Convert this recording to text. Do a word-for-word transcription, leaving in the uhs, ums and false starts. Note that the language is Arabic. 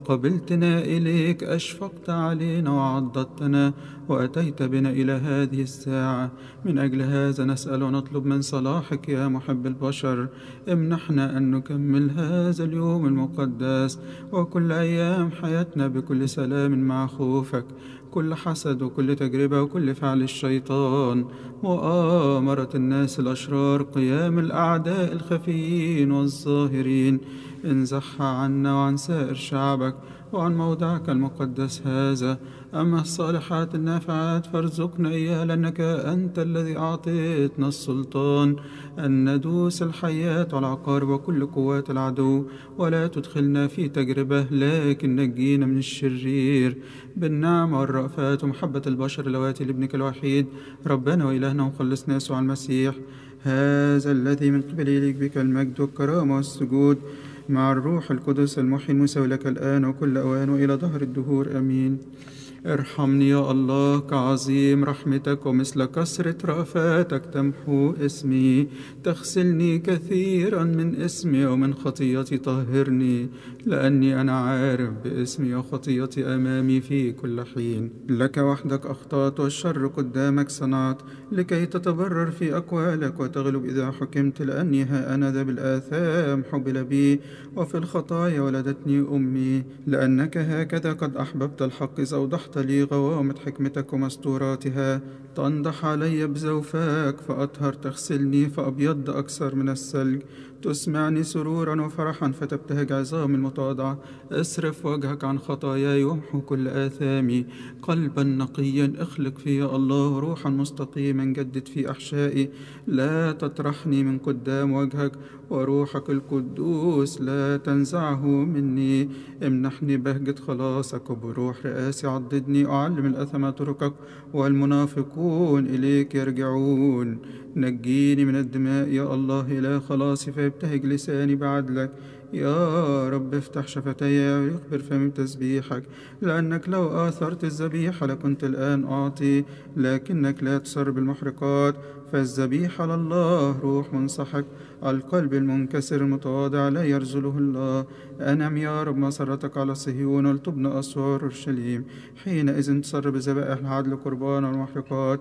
قبلتنا إليك، أشفقت علينا وعضدتنا وأتيت بنا إلى هذه الساعة. من أجل هذا نسأل ونطلب من صلاحك يا محب البشر، امنحنا أن نكمل هذا اليوم المقدس وكل أيام حياتنا بكل سلام مع خوفك. كل حسد وكل تجربة وكل فعل الشيطان، مؤامرة الناس الأشرار، قيام الأعداء الخفيين والظاهرين، انزحها عنا وعن سائر شعبك وعن موضعك المقدس هذا. أما الصالحات النافعات فارزقنا إياها، لأنك أنت الذي أعطيتنا السلطان أن ندوس الحيات والعقارب وكل قوات العدو، ولا تدخلنا في تجربة لكن نجينا من الشرير. بالنعم والرأفات ومحبة البشر اللواتي لابنك الوحيد ربنا وإلهنا ومخلصنا يسوع المسيح، هذا الذي من قبل إليك بك المجد والكرامة والسجود مع الروح القدس المحيي المساوي لك الآن وكل أوان وإلى دهر الدهور آمين. ارحمني يا الله كعظيم رحمتك، ومثل كثرة رأفاتك تمحو اسمي. تغسلني كثيرا من اسمي ومن خطيتي طهرني، لأني أنا عارف باسمي وخطيتي أمامي في كل حين. لك وحدك أخطأت والشر قدامك صنعت، لكي تتبرر في أقوالك وتغلب إذا حكمت. لأني ها أنا ذا بالآثام حبل بي، وفي الخطايا ولدتني أمي. لأنك هكذا قد أحببت الحق إذ أوضحت لي غوامض حكمتك ومستوراتها. تنضح علي بزوفاك فأطهر، تغسلني فأبيض أكثر من الثلج. تسمعني سرورا وفرحا فتبتهج عظام المتواضعة. اصرف وجهك عن خطاياي وامحو كل آثامي. قلبا نقيا اخلق في يا الله، روحا مستقيما جدد في أحشائي. لا تطرحني من قدام وجهك، وروحك القدوس لا تنزعه مني. امنحني بهجة خلاصك، وبروح رئاسي عضدني. أعلم الأثم طرقك والمنافقون إليك يرجعون. نجيني من الدماء يا الله إله خلاصي، فيبتهج لساني بعدلك. يا رب افتح شفتي ويخبر فمي بتسبيحك، لأنك لو آثرت الذبيحة لكنت الآن أعطي، لكنك لا تسر بالمحرقات. فالذبيحة لله روح منصحك، القلب المنكسر المتواضع لا يرزله الله. أنعم يا رب مسرتك على صهيون، ولتبنى أسوار أورشليم. حينئذ تسر بذبائح العدل قربان والمحرقات،